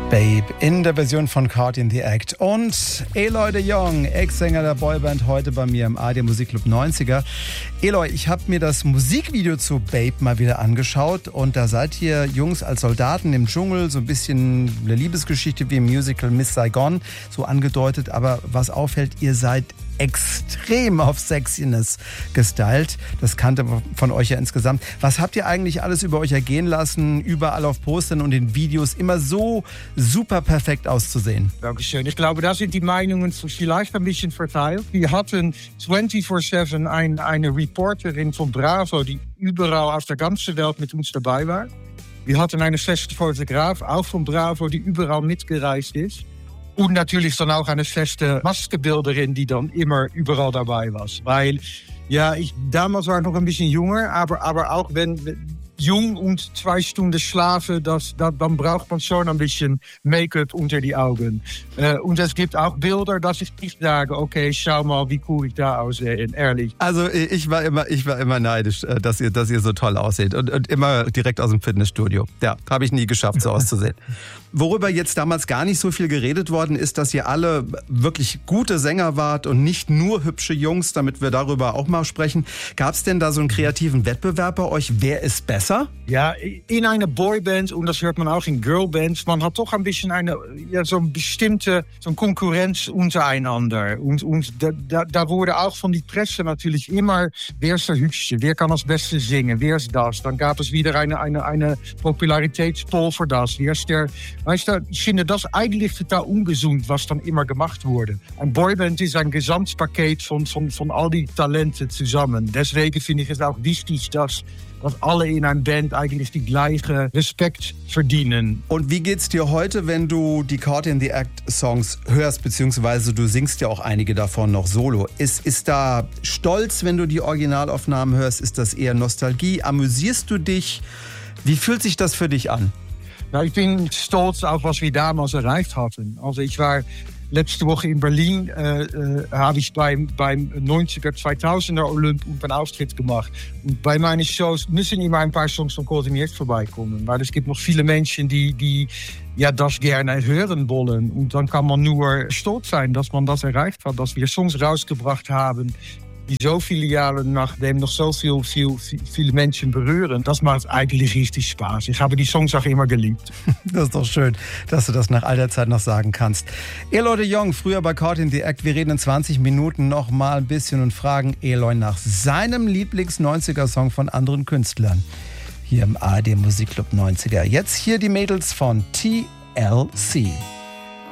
Babe in der Version von Caught in the Act. Und Eloy de Jong, Ex-Sänger der Boyband, heute bei mir im ARD Musikclub 90er. Eloy, ich habe mir das Musikvideo zu Babe mal wieder angeschaut und da seid ihr Jungs als Soldaten im Dschungel, so ein bisschen eine Liebesgeschichte wie im Musical Miss Saigon, so angedeutet. Aber was auffällt, ihr seid extrem auf Sexiness gestylt. Das kannte von euch ja insgesamt. Was habt ihr eigentlich alles über euch ergehen lassen, überall auf Postern und in Videos immer so super perfekt auszusehen? Dankeschön. Ich glaube, da sind die Meinungen vielleicht ein bisschen verteilt. Wir hatten 24/7 eine Reporterin von Bravo, die überall auf der ganzen Welt mit uns dabei war. Wir hatten eine feste Fotograf, auch von Bravo, die überall mitgereist ist. Und natürlich dann auch eine feste Maskenbilderin, die dann immer überall dabei war. Weil, ja, damals war ich noch ein bisschen jünger, aber auch wenn jung und 2 Stunden schlafen, dann braucht man schon ein bisschen Make-up unter die Augen. Und es gibt auch Bilder, dass ich nicht sage, okay, schau mal, wie cool ich da aussehe, ehrlich. Also ich war immer neidisch, dass ihr so toll aussieht und immer direkt aus dem Fitnessstudio. Ja, habe ich nie geschafft, so auszusehen. Worüber jetzt damals gar nicht so viel geredet worden ist, dass ihr alle wirklich gute Sänger wart und nicht nur hübsche Jungs, damit wir darüber auch mal sprechen. Gab es denn da so einen kreativen Wettbewerb bei euch? Wer ist besser? Ja, in einer Boyband, und das hört man auch in Girlbands, man hat doch ein bisschen so eine bestimmte Konkurrenz untereinander. Und da wurde auch von die Presse natürlich immer, wer ist der Hübsche, wer kann das Beste singen, wer ist das? Dann gab es wieder eine Popularitätspoll für das. Wer ist der... Weißt du, ich finde das eigentlich total ungesund, was dann immer gemacht wurde. Ein Boyband ist ein Gesamtpaket von all die Talenten zusammen. Deswegen finde ich es auch wichtig, dass alle in einer Band eigentlich die gleiche Respekt verdienen. Und wie geht's dir heute, wenn du die Caught in the Act Songs hörst, beziehungsweise du singst ja auch einige davon noch solo? Ist da Stolz, wenn du die Originalaufnahmen hörst? Ist das eher Nostalgie? Amüsierst du dich? Wie fühlt sich das für dich an? Nou, ich bin stolz auf, was wir damals erreicht hatten. Also ich war letzte Woche in Berlin, habe ich beim 90er, 2000er Olymp einen Auftritt gemacht. Und bei meinen Shows müssen immer ein paar Songs von Caught in the Act vorbeikommen. Weil es gibt noch viele Menschen, die das gerne hören wollen. Und dann kann man nur stolz sein, dass man das erreicht hat. Dass wir Songs rausgebracht haben, die so viele Jahre nachdem noch so viele Menschen berühren. Das macht eigentlich richtig Spaß. Ich habe die Songs auch immer geliebt. Das ist doch schön, dass du das nach all der Zeit noch sagen kannst. Eloy de Jong, früher bei Caught in the Act. Wir reden in 20 Minuten noch mal ein bisschen und fragen Eloy nach seinem Lieblings-90er-Song von anderen Künstlern. Hier im ARD Musikclub 90er. Jetzt hier die Mädels von TLC.